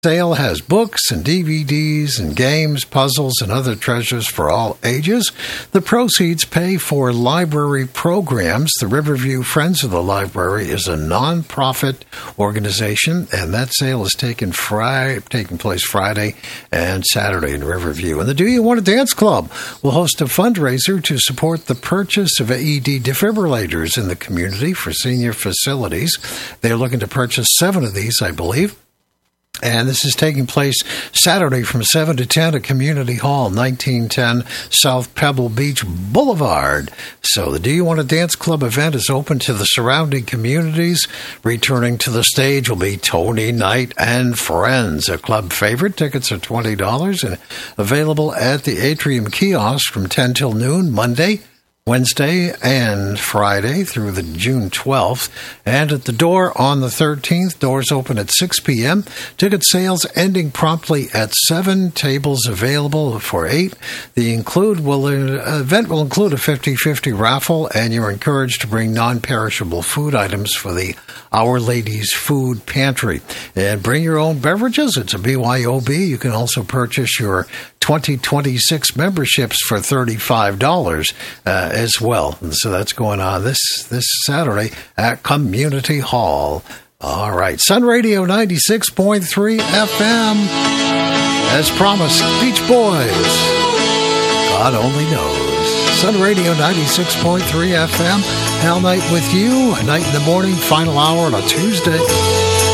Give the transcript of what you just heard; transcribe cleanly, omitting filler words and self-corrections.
Sale has books and DVDs and games, puzzles, and other treasures for all ages. The proceeds pay for library programs. The Riverview Friends of the Library is a non-profit organization, and that sale is taking place Friday and Saturday in Riverview. And the Do You Want to Dance Club will host a fundraiser to support the purchase of AED defibrillators in the community for senior facilities. They're looking to purchase 7 of these, I believe. And this is taking place Saturday from 7 to 10 at Community Hall, 1910 South Pebble Beach Boulevard. So the Do You Want to Dance Club event is open to the surrounding communities. Returning to the stage will be Tony Knight and Friends, a club favorite. Tickets are $20 and available at the Atrium Kiosk from 10 till noon, Monday, Wednesday and Friday through the June 12th. And at the door on the 13th, doors open at 6 p.m. Ticket sales ending promptly at 7. Tables available for 8. The event will include a 50-50 raffle, and you're encouraged to bring non-perishable food items for the Our Ladies Food Pantry. And bring your own beverages. It's a BYOB. You can also purchase your 2026 memberships for $35 as well. And so that's going on this Saturday at Community Hall. All right. Sun Radio 96.3 FM. As promised, Beach Boys. God only knows. Sun Radio 96.3 FM. Hal Night with you. A night in the morning, final hour on a Tuesday.